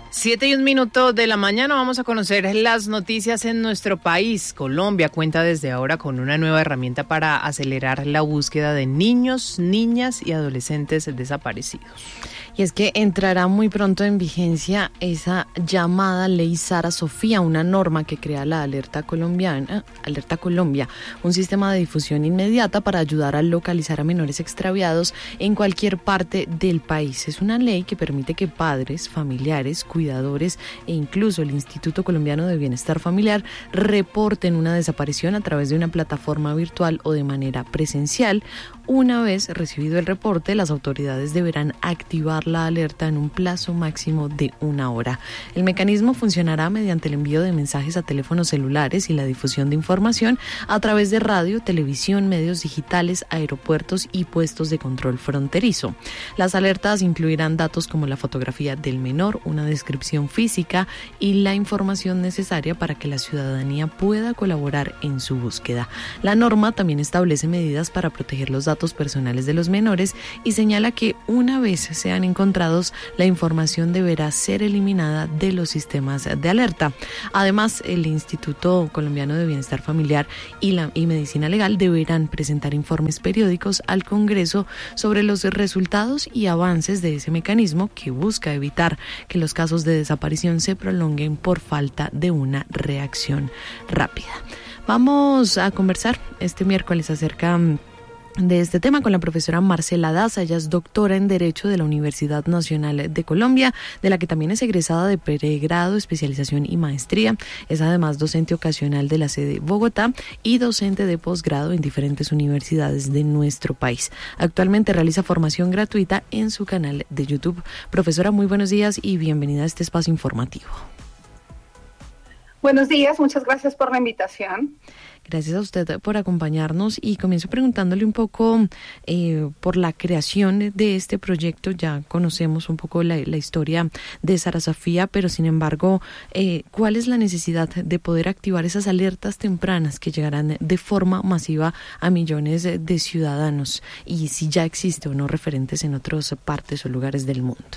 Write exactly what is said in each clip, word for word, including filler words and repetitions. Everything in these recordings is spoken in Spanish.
Siete y un minuto de la mañana vamos a conocer las noticias en nuestro país. Colombia cuenta desde ahora con una nueva herramienta para acelerar la búsqueda de niños, niñas y adolescentes desaparecidos. Y es que entrará muy pronto en vigencia esa llamada Ley Sara Sofía, una norma que crea la Alerta Colombiana, Alerta Colombia, un sistema de difusión inmediata para ayudar a localizar a menores extraviados en cualquier parte del país. Es una ley que permite que padres, familiares, cuidadores e incluso el Instituto Colombiano de Bienestar Familiar reporten una desaparición a través de una plataforma virtual o de manera presencial. Una vez recibido el reporte, las autoridades deberán activar la alerta en un plazo máximo de una hora. El mecanismo funcionará mediante el envío de mensajes a teléfonos celulares y la difusión de información a través de radio, televisión, medios digitales, aeropuertos y puestos de control fronterizo. Las alertas incluirán datos como la fotografía del menor, una descripción física y la información necesaria para que la ciudadanía pueda colaborar en su búsqueda. La norma también establece medidas para proteger los datos personales de los menores y señala que una vez sean encontrados, la información deberá ser eliminada de los sistemas de alerta. Además, el Instituto Colombiano de Bienestar Familiar y la y Medicina Legal deberán presentar informes periódicos al Congreso sobre los resultados y avances de ese mecanismo que busca evitar que los casos de desaparición se prolonguen por falta de una reacción rápida. Vamos a conversar este miércoles acerca de este tema con la profesora Marcela Daza. Ella es doctora en Derecho de la Universidad Nacional de Colombia, de la que también es egresada de pregrado, especialización y maestría. Es además docente ocasional de la sede Bogotá y docente de posgrado en diferentes universidades de nuestro país. Actualmente realiza formación gratuita en su canal de YouTube. Profesora, muy buenos días y bienvenida a este espacio informativo. Buenos días, muchas gracias por la invitación. Gracias a usted por acompañarnos y comienzo preguntándole un poco eh, por la creación de este proyecto. Ya conocemos un poco la, la historia de Sara Sofía, pero sin embargo, eh, ¿cuál es la necesidad de poder activar esas alertas tempranas que llegarán de forma masiva a millones de ciudadanos? Y si ya existe o no referentes en otras partes o lugares del mundo.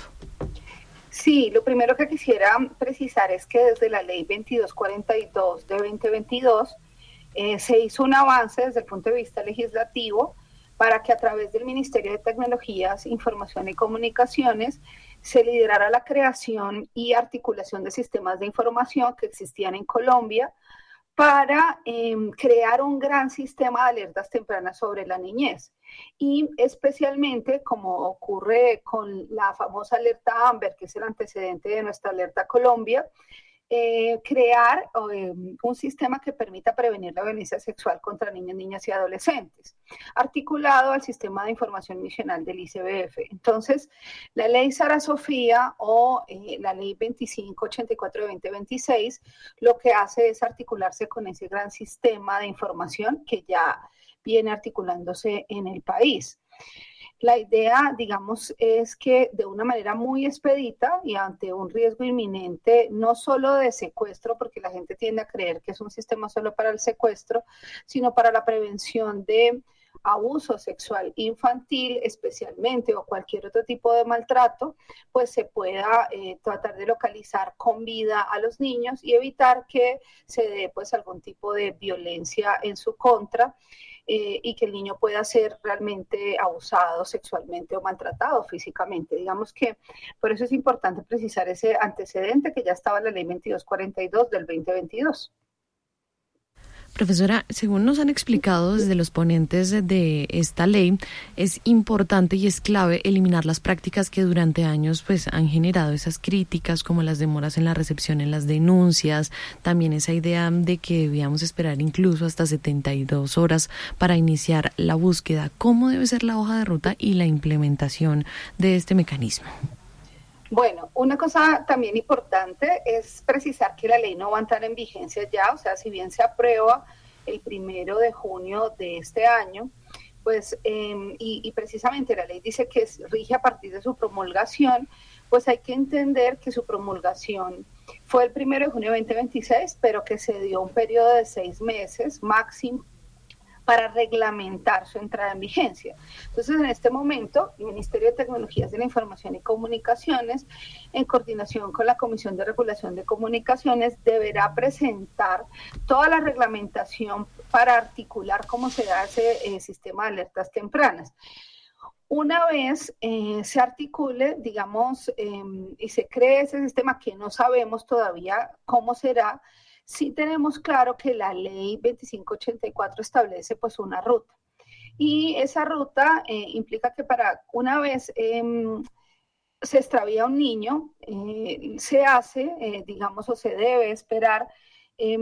Sí, lo primero que quisiera precisar es que desde la ley veintidós cuarenta y dos de veinte veintidós eh, se hizo un avance desde el punto de vista legislativo para que a través del Ministerio de Tecnologías, Información y Comunicaciones se liderara la creación y articulación de sistemas de información que existían en Colombia para eh, crear un gran sistema de alertas tempranas sobre la niñez. Y especialmente, como ocurre con la famosa alerta Amber, que es el antecedente de nuestra alerta Colombia, eh, crear eh, un sistema que permita prevenir la violencia sexual contra niños, niñas y adolescentes, articulado al sistema de información misional del I C B F. Entonces, la ley Sara Sofía o eh, la ley veinticinco ochenta y cuatro de veinte veintiséis lo que hace es articularse con ese gran sistema de información que ya viene articulándose en el país. La idea, digamos, es que de una manera muy expedita y ante un riesgo inminente, no solo de secuestro, porque la gente tiende a creer que es un sistema solo para el secuestro, sino para la prevención de abuso sexual infantil especialmente o cualquier otro tipo de maltrato, pues se pueda eh, tratar de localizar con vida a los niños y evitar que se dé pues algún tipo de violencia en su contra. Eh, y que el niño pueda ser realmente abusado sexualmente o maltratado físicamente. Digamos que por eso es importante precisar ese antecedente que ya estaba en la ley veintidós cuarenta y dos del veinte veintidós. Profesora, según nos han explicado desde los ponentes de esta ley, es importante y es clave eliminar las prácticas que durante años pues han generado esas críticas, como las demoras en la recepción en las denuncias, también esa idea de que debíamos esperar incluso hasta setenta y dos horas para iniciar la búsqueda. ¿Cómo debe ser la hoja de ruta y la implementación de este mecanismo? Bueno, una cosa también importante es precisar que la ley no va a entrar en vigencia ya, o sea, si bien se aprueba el primero de junio de este año, pues, eh, y, y precisamente la ley dice que es, rige a partir de su promulgación, pues hay que entender que su promulgación fue el primero de junio de veinte veintiséis, pero que se dio un periodo de seis meses máximo para reglamentar su entrada en vigencia. Entonces, en este momento, el Ministerio de Tecnologías de la Información y Comunicaciones, en coordinación con la Comisión de Regulación de Comunicaciones, deberá presentar toda la reglamentación para articular cómo se da ese eh, sistema de alertas tempranas. Una vez eh, se articule, digamos, eh, y se cree ese sistema, que no sabemos todavía cómo será, sí tenemos claro que la ley veinticinco ochenta y cuatro establece pues una ruta. Y esa ruta eh, implica que para una vez eh, se extravía un niño, eh, se hace, eh, digamos, o se debe esperar eh,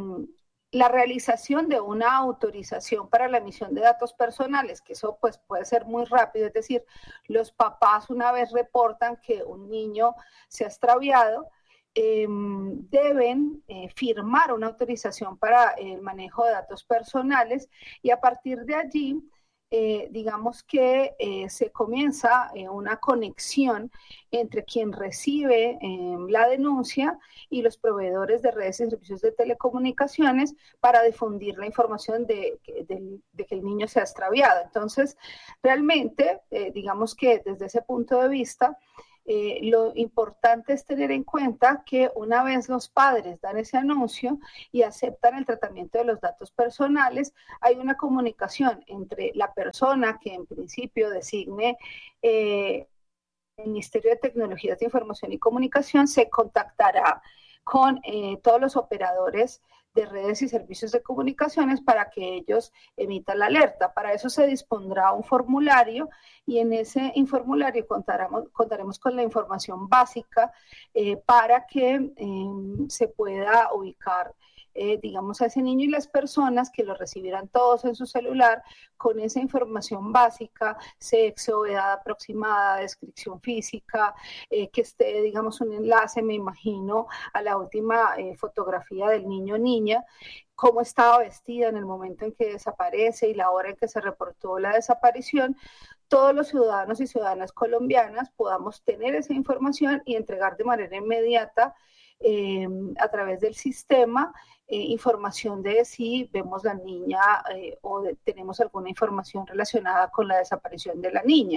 la realización de una autorización para la emisión de datos personales, que eso pues puede ser muy rápido, es decir, los papás una vez reportan que un niño se ha extraviado, eh, deben eh, firmar una autorización para el manejo de datos personales y a partir de allí, eh, digamos que eh, se comienza eh, una conexión entre quien recibe eh, la denuncia y los proveedores de redes y servicios de telecomunicaciones para difundir la información de, de, de que el niño se ha extraviado. Entonces, realmente, eh, digamos que desde ese punto de vista, Eh, lo importante es tener en cuenta que una vez los padres dan ese anuncio y aceptan el tratamiento de los datos personales, hay una comunicación entre la persona que en principio designe eh, el Ministerio de Tecnologías de Información y Comunicación, se contactará con eh, todos los operadores de redes y servicios de comunicaciones para que ellos emitan la alerta. Para eso se dispondrá un formulario y en ese formulario contaremos, contaremos con la información básica eh, para que eh, se pueda ubicar Eh, digamos, a ese niño y las personas que lo recibirán todos en su celular con esa información básica, sexo, edad aproximada, descripción física, eh, que esté, digamos, un enlace, me imagino, a la última eh, fotografía del niño o niña, cómo estaba vestida en el momento en que desaparece y la hora en que se reportó la desaparición. Todos los ciudadanos y ciudadanas colombianas podamos tener esa información y entregar de manera inmediata eh, a través del sistema Eh, información de si vemos la niña eh, o de, tenemos alguna información relacionada con la desaparición de la niña.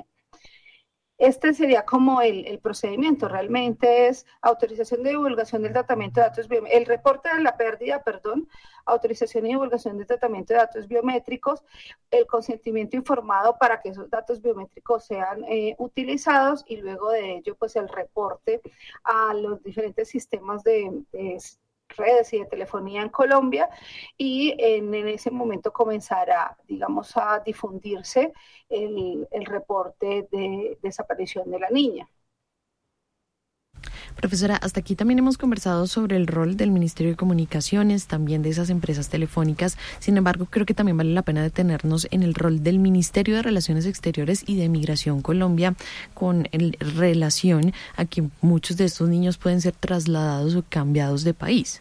Este sería como el, el procedimiento, realmente es autorización de divulgación del tratamiento de datos biométricos, el reporte de la pérdida, perdón, autorización y divulgación del tratamiento de datos biométricos, el consentimiento informado para que esos datos biométricos sean eh, utilizados y luego de ello pues el reporte a los diferentes sistemas de, de redes y de telefonía en Colombia y en, en ese momento comenzará, digamos, a difundirse el, el reporte de desaparición de la niña. Profesora, hasta aquí también hemos conversado sobre el rol del Ministerio de Comunicaciones, también de esas empresas telefónicas. Sin embargo, creo que también vale la pena detenernos en el rol del Ministerio de Relaciones Exteriores y de Migración Colombia con el, relación a que muchos de estos niños pueden ser trasladados o cambiados de país.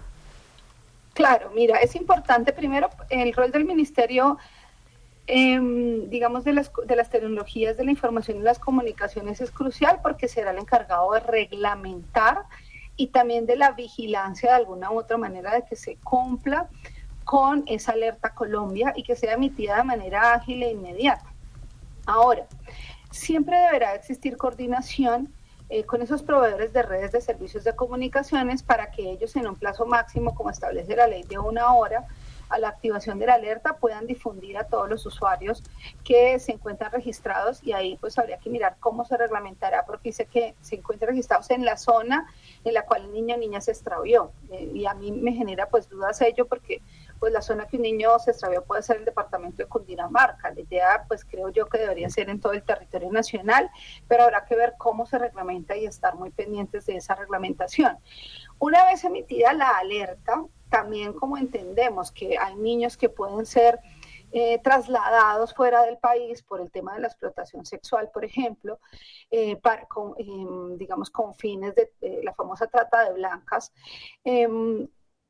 Claro, mira, es importante primero el rol del Ministerio Eh, digamos, de las, de las tecnologías de la información y las comunicaciones es crucial porque será el encargado de reglamentar y también de la vigilancia de alguna u otra manera de que se cumpla con esa alerta Colombia y que sea emitida de manera ágil e inmediata. Ahora, siempre deberá existir coordinación eh, con esos proveedores de redes de servicios de comunicaciones para que ellos en un plazo máximo, como establece la ley de una hora, a la activación de la alerta puedan difundir a todos los usuarios que se encuentran registrados y ahí pues habría que mirar cómo se reglamentará porque dice que se encuentran registrados en la zona en la cual el niño o niña se extravió eh, y a mí me genera pues dudas ello porque pues la zona que un niño se extravió puede ser el departamento de Cundinamarca, la idea pues creo yo que debería ser en todo el territorio nacional, pero habrá que ver cómo se reglamenta y estar muy pendientes de esa reglamentación. Una vez emitida la alerta, también como entendemos que hay niños que pueden ser eh, trasladados fuera del país por el tema de la explotación sexual, por ejemplo, eh, para, con, eh, digamos con fines de eh, la famosa trata de blancas, eh,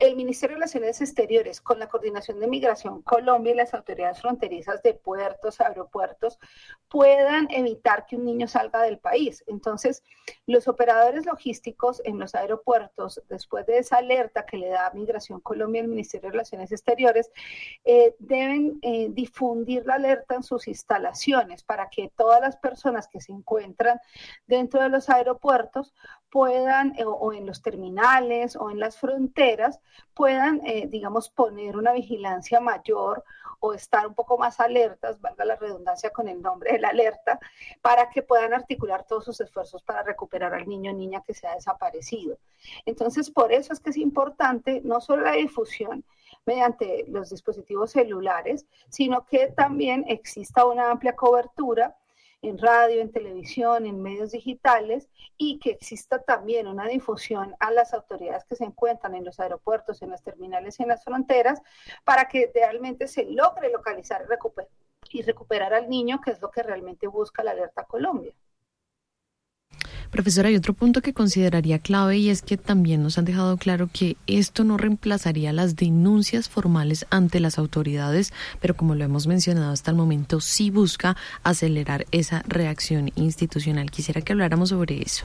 el Ministerio de Relaciones Exteriores, con la Coordinación de Migración Colombia y las autoridades fronterizas de puertos, aeropuertos, puedan evitar que un niño salga del país. Entonces, los operadores logísticos en los aeropuertos, después de esa alerta que le da Migración Colombia y el Ministerio de Relaciones Exteriores, eh, deben eh, difundir la alerta en sus instalaciones para que todas las personas que se encuentran dentro de los aeropuertos puedan, eh, o en los terminales o en las fronteras, puedan, eh, digamos, poner una vigilancia mayor o estar un poco más alertas, valga la redundancia con el nombre de la alerta, para que puedan articular todos sus esfuerzos para recuperar al niño o niña que se ha desaparecido. Entonces, por eso es que es importante no solo la difusión mediante los dispositivos celulares, sino que también exista una amplia cobertura en radio, en televisión, en medios digitales, y que exista también una difusión a las autoridades que se encuentran en los aeropuertos, en las terminales y en las fronteras, para que realmente se logre localizar y recuperar, y recuperar al niño, que es lo que realmente busca la Alerta Colombia. Profesora, hay otro punto que consideraría clave y es que también nos han dejado claro que esto no reemplazaría las denuncias formales ante las autoridades, pero como lo hemos mencionado hasta el momento, sí busca acelerar esa reacción institucional. Quisiera que habláramos sobre eso.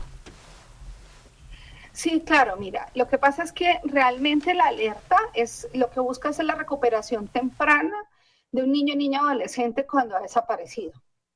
Sí, claro, mira, lo que pasa es que realmente la alerta es lo que busca es la recuperación temprana de un niño, niña o adolescente cuando ha desaparecido,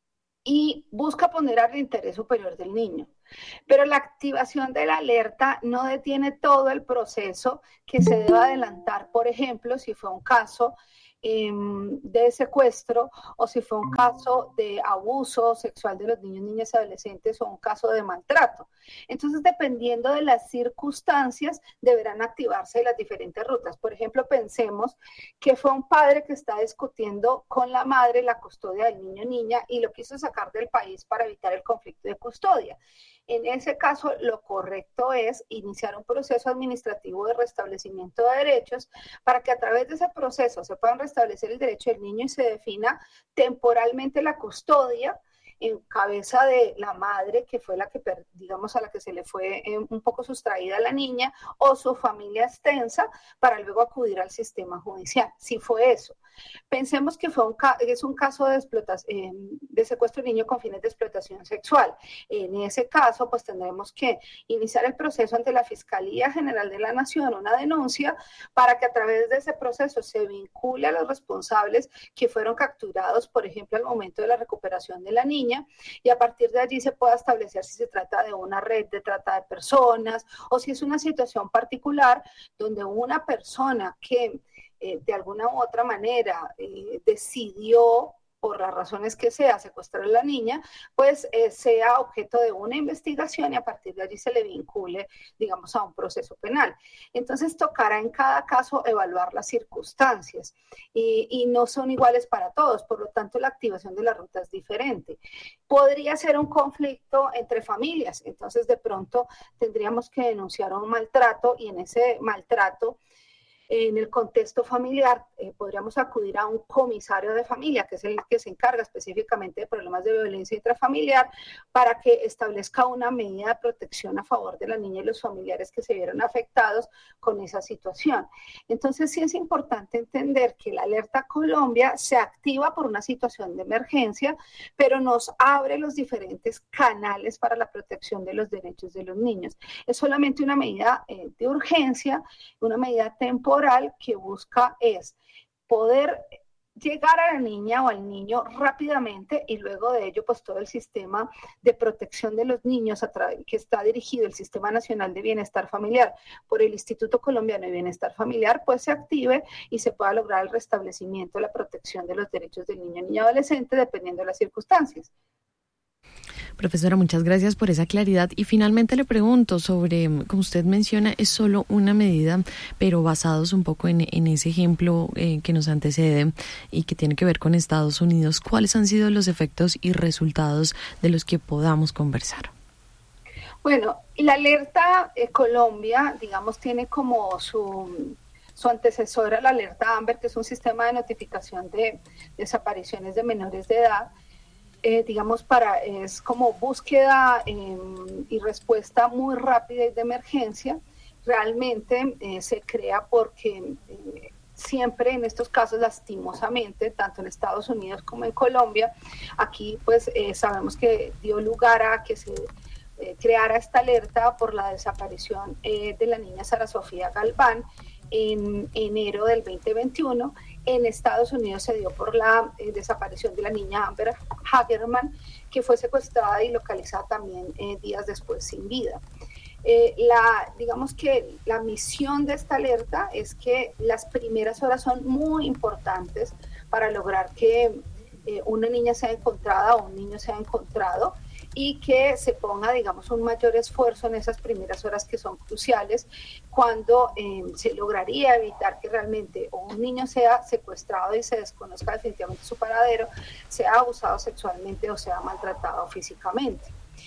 y busca ponderar el interés superior del niño. Pero la activación de la alerta no detiene todo el proceso que se debe adelantar, por ejemplo, si fue un caso eh, de secuestro o si fue un caso de abuso sexual de los niños, niñas y adolescentes o un caso de maltrato. Entonces, dependiendo de las circunstancias, deberán activarse las diferentes rutas. Por ejemplo, pensemos que fue un padre que está discutiendo con la madre la custodia del niño o niña y lo quiso sacar del país para evitar el conflicto de custodia. En ese caso, lo correcto es iniciar un proceso administrativo de restablecimiento de derechos para que a través de ese proceso se puedan restablecer el derecho del niño y se defina temporalmente la custodia en cabeza de la madre, que fue la que, digamos, a la que se le fue eh, un poco sustraída a la niña, o su familia extensa, para luego acudir al sistema judicial. Si fue eso. Pensemos que fue un es un caso de, eh, de secuestro de niño con fines de explotación sexual. En ese caso, pues tendremos que iniciar el proceso ante la Fiscalía General de la Nación, una denuncia, para que a través de ese proceso se vincule a los responsables que fueron capturados, por ejemplo, al momento de la recuperación de la niña, y a partir de allí se pueda establecer si se trata de una red de trata de personas o si es una situación particular donde una persona que eh, de alguna u otra manera eh, decidió, por las razones que sea, secuestrar a la niña, pues eh, sea objeto de una investigación y a partir de allí se le vincule, digamos, a un proceso penal. Entonces tocará en cada caso evaluar las circunstancias y, y no son iguales para todos, por lo tanto la activación de la ruta es diferente. Podría ser un conflicto entre familias, entonces de pronto tendríamos que denunciar un maltrato y en ese maltrato, en el contexto familiar, eh, podríamos acudir a un comisario de familia, que es el que se encarga específicamente de problemas de violencia intrafamiliar, para que establezca una medida de protección a favor de la niña y los familiares que se vieron afectados con esa situación. Entonces, sí es importante entender que la Alerta Colombia se activa por una situación de emergencia, pero nos abre los diferentes canales para la protección de los derechos de los niños. Es solamente una medida eh, de urgencia, una medida temporal, que busca es poder llegar a la niña o al niño rápidamente y luego de ello pues todo el sistema de protección de los niños a través, que está dirigido el Sistema Nacional de Bienestar Familiar por el Instituto Colombiano de Bienestar Familiar, pues se active y se pueda lograr el restablecimiento de la protección de los derechos del niño, niña, adolescente, dependiendo de las circunstancias. Profesora, muchas gracias por esa claridad. Y finalmente le pregunto sobre, como usted menciona, es solo una medida, pero basados un poco en, en ese ejemplo eh, que nos antecede y que tiene que ver con Estados Unidos, ¿cuáles han sido los efectos y resultados de los que podamos conversar? Bueno, la Alerta eh, Colombia, digamos, tiene como su... su antecesora, la Alerta Amber, que es un sistema de notificación de desapariciones de menores de edad. Eh, digamos, para es como búsqueda eh, y respuesta muy rápida y de emergencia, realmente eh, se crea porque eh, siempre en estos casos, lastimosamente, tanto en Estados Unidos como en Colombia, aquí pues eh, sabemos que dio lugar a que se eh, creara esta alerta por la desaparición eh, de la niña Sara Sofía Galván en enero del veinte veintiuno. En Estados Unidos se dio por la eh, desaparición de la niña Amber Hagerman, que fue secuestrada y localizada también eh, días después sin vida. Eh, la, digamos que la misión de esta alerta es que las primeras horas son muy importantes para lograr que eh, una niña sea encontrada o un niño sea encontrado, y que se ponga, digamos, un mayor esfuerzo en esas primeras horas que son cruciales, cuando eh, se lograría evitar que realmente o un niño sea secuestrado y se desconozca definitivamente su paradero, sea abusado sexualmente o sea maltratado físicamente.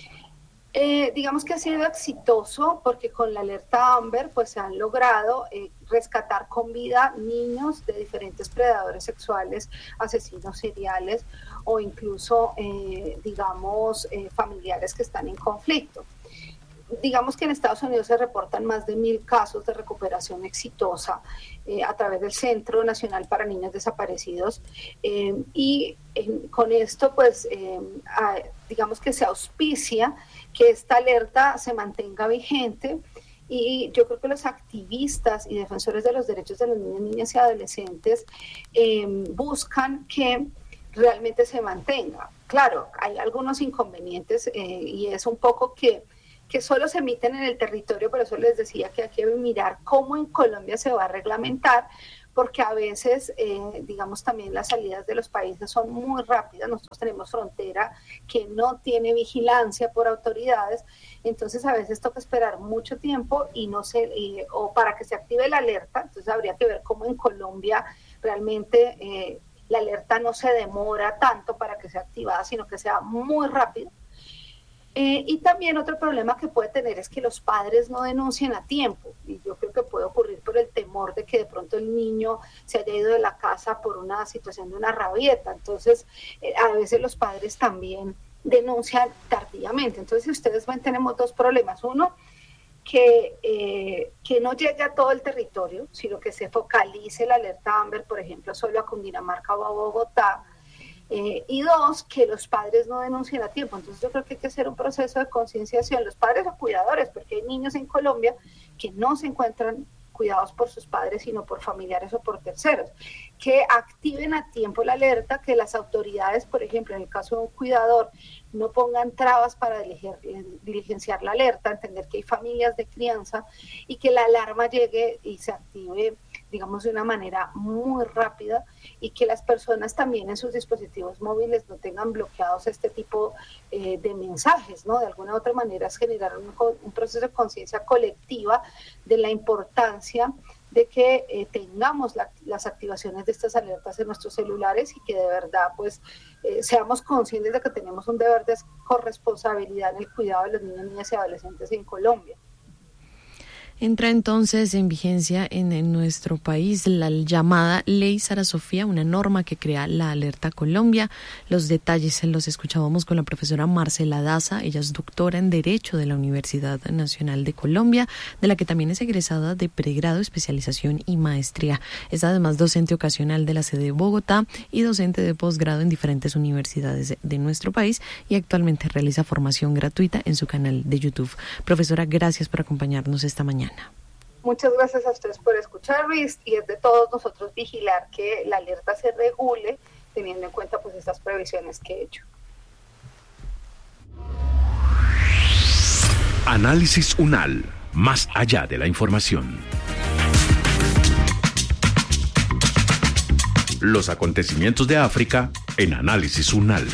Eh, digamos que ha sido exitoso porque con la alerta Amber pues se han logrado eh, rescatar con vida niños de diferentes predadores sexuales, asesinos seriales o incluso, eh, digamos, eh, familiares que están en conflicto. Digamos que en Estados Unidos se reportan más de mil casos de recuperación exitosa eh, a través del Centro Nacional para Niños Desaparecidos eh, y eh, con esto pues eh, a, digamos que se auspicia que esta alerta se mantenga vigente, y yo creo que los activistas y defensores de los derechos de los niños, niñas y adolescentes eh, buscan que realmente se mantenga. Claro, hay algunos inconvenientes eh, y es un poco que que solo se emiten en el territorio, por eso les decía que hay que mirar cómo en Colombia se va a reglamentar, porque a veces, eh, digamos, también las salidas de los países son muy rápidas. Nosotros tenemos frontera que no tiene vigilancia por autoridades, entonces a veces toca esperar mucho tiempo y no se, eh, o para que se active la alerta. Entonces habría que ver cómo en Colombia realmente eh, la alerta no se demora tanto para que sea activada, sino que sea muy rápido. Eh, y también otro problema que puede tener es que los padres no denuncien a tiempo, y yo creo que puede ocurrir por el temor de que de pronto el niño se haya ido de la casa por una situación de una rabieta. Entonces eh, a veces los padres también denuncian tardíamente. Entonces, si ustedes ven, tenemos dos problemas. Uno, que, eh, que no llegue a todo el territorio, sino que se focalice la alerta Amber, por ejemplo, solo a Cundinamarca o a Bogotá. Eh, y dos, que los padres no denuncien a tiempo. Entonces yo creo que hay que hacer un proceso de concienciación, los padres o cuidadores, porque hay niños en Colombia que no se encuentran cuidados por sus padres, sino por familiares o por terceros, que activen a tiempo la alerta, que las autoridades, por ejemplo, en el caso de un cuidador, no pongan trabas para diligenciar la alerta, entender que hay familias de crianza y que la alarma llegue y se active, digamos, de una manera muy rápida, y que las personas también en sus dispositivos móviles no tengan bloqueados este tipo eh, de mensajes, ¿no? De alguna u otra manera es generar un, un proceso de conciencia colectiva de la importancia de que eh, tengamos la, las activaciones de estas alertas en nuestros celulares, y que de verdad pues eh, seamos conscientes de que tenemos un deber de corresponsabilidad en el cuidado de los niños, niñas y adolescentes en Colombia. Entra entonces en vigencia en, en nuestro país la llamada Ley Sara Sofía, una norma que crea la Alerta Colombia. Los detalles los escuchábamos con la profesora Marcela Daza. Ella es doctora en Derecho de la Universidad Nacional de Colombia, de la que también es egresada de pregrado, especialización y maestría. Es además docente ocasional de la sede de Bogotá y docente de posgrado en diferentes universidades de, de nuestro país, y actualmente realiza formación gratuita en su canal de YouTube. Profesora, gracias por acompañarnos esta mañana. Muchas gracias a ustedes por escucharnos, y es de todos nosotros vigilar que la alerta se regule teniendo en cuenta pues estas previsiones que he hecho. Análisis UNAL, más allá de la información. Los acontecimientos de África en Análisis UNAL.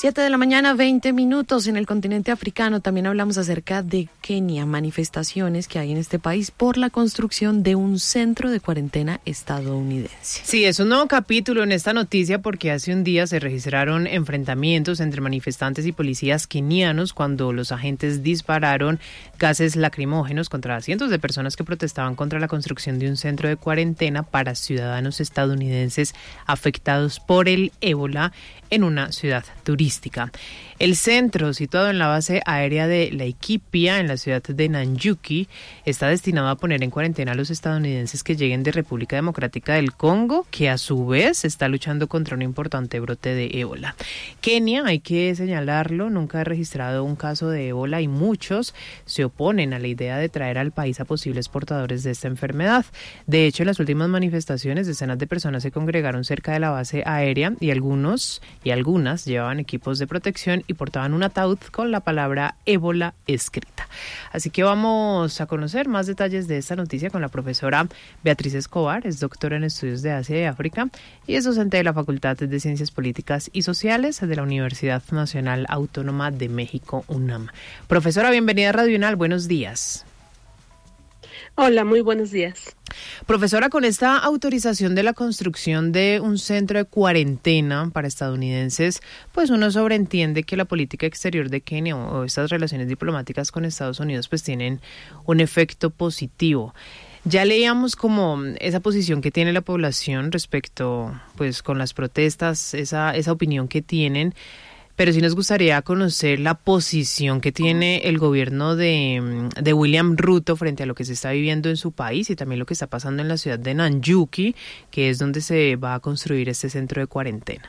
Siete de la mañana, veinte minutos en el continente africano. También hablamos acerca de Kenia, manifestaciones que hay en este país por la construcción de un centro de cuarentena estadounidense. Sí, es un nuevo capítulo en esta noticia porque hace un día se registraron enfrentamientos entre manifestantes y policías kenianos cuando los agentes dispararon gases lacrimógenos contra cientos de personas que protestaban contra la construcción de un centro de cuarentena para ciudadanos estadounidenses afectados por el ébola en una ciudad turística. El centro, situado en la base aérea de Laikipia, en la ciudad de Nanyuki, está destinado a poner en cuarentena a los estadounidenses que lleguen de República Democrática del Congo, que a su vez está luchando contra un importante brote de ébola. Kenia, hay que señalarlo, nunca ha registrado un caso de ébola y muchos se oponen a la idea de traer al país a posibles portadores de esta enfermedad. De hecho, en las últimas manifestaciones, decenas de personas se congregaron cerca de la base aérea y algunos y algunas llevaban equipos de protección y portaban un ataúd con la palabra ébola escrita. Así que vamos a conocer más detalles de esta noticia con la profesora Beatriz Escobar, es doctora en estudios de Asia y África y es docente de la Facultad de Ciencias Políticas y Sociales de la Universidad Nacional Autónoma de México, UNAM. Profesora, bienvenida a Radio UNAL, buenos días. Hola, muy buenos días. Profesora, con esta autorización de la construcción de un centro de cuarentena para estadounidenses, pues uno sobreentiende que la política exterior de Kenia o estas relaciones diplomáticas con Estados Unidos pues tienen un efecto positivo. Ya leíamos como esa posición que tiene la población respecto, pues con las protestas, esa, esa opinión que tienen. Pero sí nos gustaría conocer la posición que tiene el gobierno de, de William Ruto frente a lo que se está viviendo en su país y también lo que está pasando en la ciudad de Nanyuki, que es donde se va a construir este centro de cuarentena.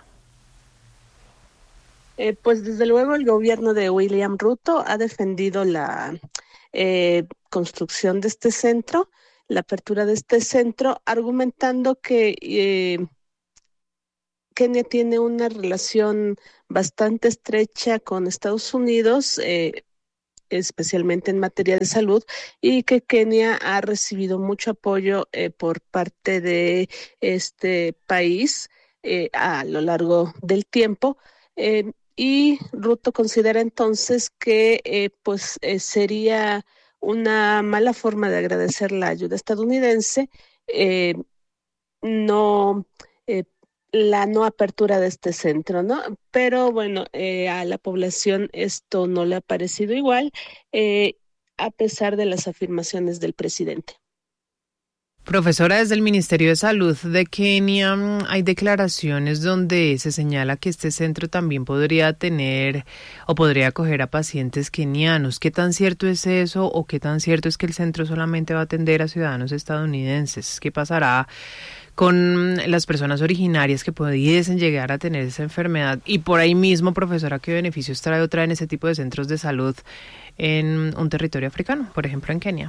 Eh, pues desde luego el gobierno de William Ruto ha defendido la eh, construcción de este centro, la apertura de este centro, argumentando que eh, Kenia tiene una relación bastante estrecha con Estados Unidos, eh, especialmente en materia de salud, y que Kenia ha recibido mucho apoyo eh, por parte de este país eh, a lo largo del tiempo. Eh, y Ruto considera entonces que eh, pues eh, sería una mala forma de agradecer la ayuda estadounidense, eh, no eh, la no apertura de este centro, ¿no? Pero bueno, eh, a la población esto no le ha parecido igual, eh, a pesar de las afirmaciones del presidente. Profesora, desde el Ministerio de Salud de Kenia hay declaraciones donde se señala que este centro también podría tener o podría acoger a pacientes kenianos. ¿Qué tan cierto es eso o qué tan cierto es que el centro solamente va a atender a ciudadanos estadounidenses? ¿Qué pasará con las personas originarias que pudiesen llegar a tener esa enfermedad? Y por ahí mismo, profesora, ¿qué beneficios trae o traen ese tipo de centros de salud en un territorio africano, por ejemplo en Kenia?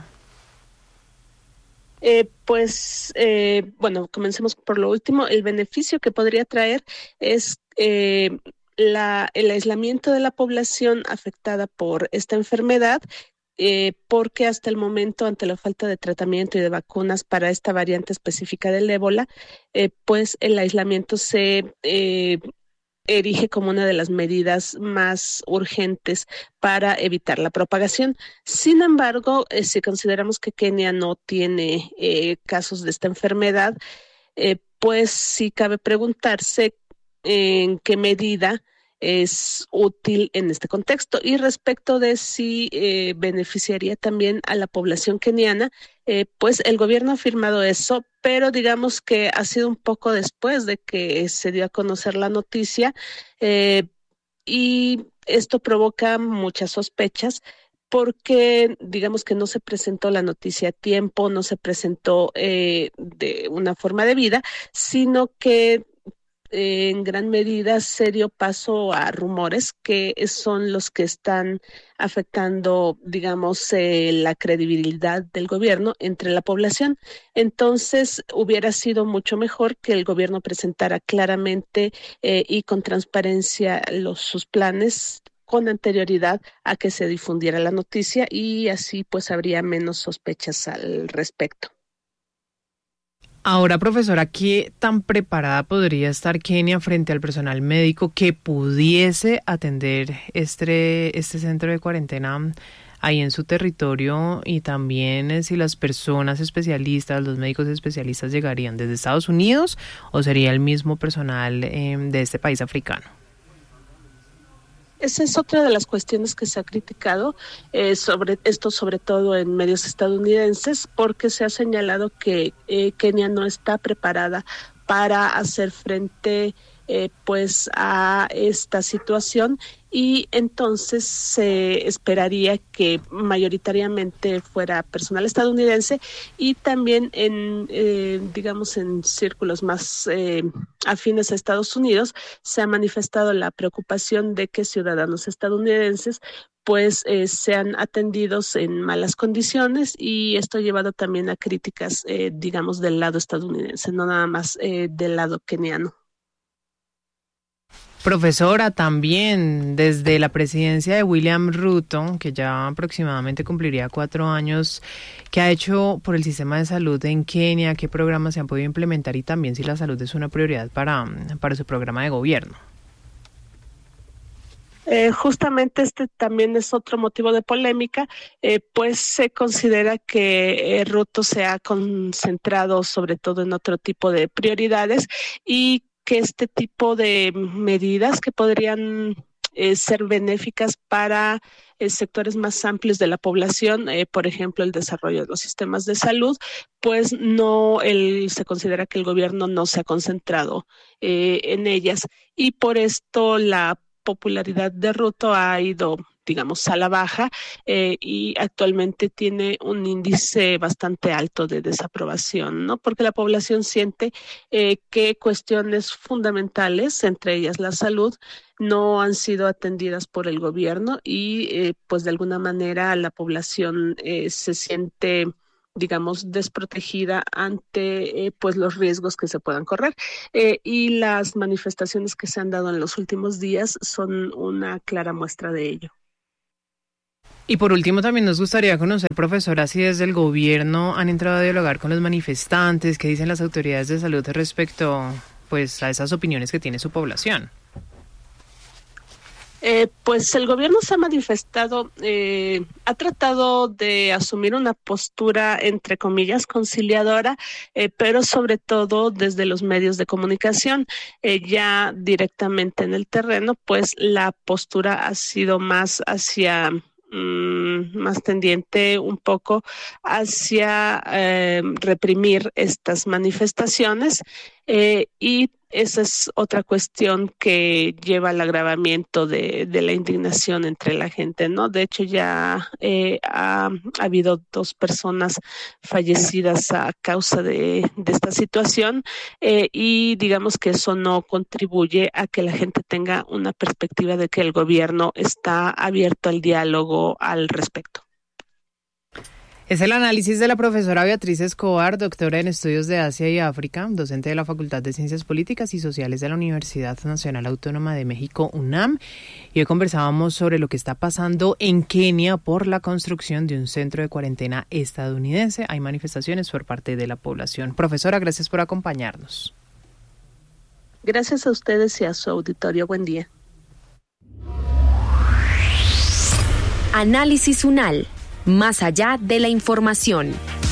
Eh, pues, eh, bueno, comencemos por lo último. El beneficio que podría traer es eh, la, el aislamiento de la población afectada por esta enfermedad, eh, porque hasta el momento, ante la falta de tratamiento y de vacunas para esta variante específica del ébola, eh, pues el aislamiento se eh, erige como una de las medidas más urgentes para evitar la propagación. Sin embargo, eh, si consideramos que Kenia no tiene eh, casos de esta enfermedad, eh, pues sí cabe preguntarse en qué medida es útil en este contexto. Y respecto de si eh, beneficiaría también a la población keniana, eh, pues el gobierno ha afirmado eso, pero digamos que ha sido un poco después de que se dio a conocer la noticia, eh, y esto provoca muchas sospechas porque digamos que no se presentó la noticia a tiempo, no se presentó eh, de una forma debida, sino que en gran medida se dio paso a rumores que son los que están afectando, digamos, eh, la credibilidad del gobierno entre la población. Entonces, hubiera sido mucho mejor que el gobierno presentara claramente eh, y con transparencia los, sus planes con anterioridad a que se difundiera la noticia y así pues habría menos sospechas al respecto. Ahora, profesora, ¿qué tan preparada podría estar Kenia frente al personal médico que pudiese atender este, este centro de cuarentena ahí en su territorio? Y también eh, si las personas especialistas, los médicos especialistas llegarían desde Estados Unidos o sería el mismo personal eh, de este país africano. Esa es otra de las cuestiones que se ha criticado, eh, sobre esto sobre todo en medios estadounidenses, porque se ha señalado que eh, Kenia no está preparada para hacer frente eh, pues a esta situación, y entonces se esperaría que mayoritariamente fuera personal estadounidense, y también en eh, digamos en círculos más eh, afines a Estados Unidos se ha manifestado la preocupación de que ciudadanos estadounidenses pues eh, sean atendidos en malas condiciones, y esto ha llevado también a críticas eh, digamos del lado estadounidense, no nada más eh, del lado keniano. Profesora, también desde la presidencia de William Ruto, que ya aproximadamente cumpliría cuatro años, ¿qué ha hecho por el sistema de salud en Kenia? ¿Qué programas se han podido implementar? Y también si la salud es una prioridad para, para su programa de gobierno. Eh, justamente este también es otro motivo de polémica, eh, pues se considera que eh, Ruto se ha concentrado sobre todo en otro tipo de prioridades, y que este tipo de medidas que podrían eh, ser benéficas para eh, sectores más amplios de la población, eh, por ejemplo, el desarrollo de los sistemas de salud, pues no, el, se considera que el gobierno no se ha concentrado eh, en ellas, y por esto la popularidad de Ruto ha ido, digamos, a la baja, eh, y actualmente tiene un índice bastante alto de desaprobación, ¿no? Porque la población siente eh, que cuestiones fundamentales, entre ellas la salud, no han sido atendidas por el gobierno, y eh, pues de alguna manera la población eh, se siente, digamos, desprotegida ante eh, pues los riesgos que se puedan correr, eh, y las manifestaciones que se han dado en los últimos días son una clara muestra de ello. Y por último también nos gustaría conocer, profesora, si desde el gobierno han entrado a dialogar con los manifestantes, qué dicen las autoridades de salud respecto pues a esas opiniones que tiene su población. Eh, pues el gobierno se ha manifestado, eh, ha tratado de asumir una postura, entre comillas, conciliadora, eh, pero sobre todo desde los medios de comunicación. Eh, ya directamente en el terreno, pues la postura ha sido más hacia, mmm, más tendiente un poco hacia eh, reprimir estas manifestaciones, eh, y esa es otra cuestión que lleva al agravamiento de, de la indignación entre la gente, ¿no? De hecho, ya eh, ha, ha habido dos personas fallecidas a causa de, de esta situación, eh, y digamos que eso no contribuye a que la gente tenga una perspectiva de que el gobierno está abierto al diálogo al respecto. Es el análisis de la profesora Beatriz Escobar, doctora en Estudios de Asia y África, docente de la Facultad de Ciencias Políticas y Sociales de la Universidad Nacional Autónoma de México, UNAM. Y hoy conversábamos sobre lo que está pasando en Kenia por la construcción de un centro de cuarentena estadounidense. Hay manifestaciones por parte de la población. Profesora, gracias por acompañarnos. Gracias a ustedes y a su auditorio. Buen día. Análisis UNAL. Más allá de la información.